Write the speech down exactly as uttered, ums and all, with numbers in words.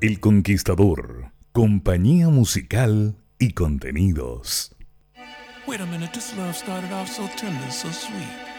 El Conquistador, compañía musical y contenidos. Wait a minute, this love started off so tender, so sweet.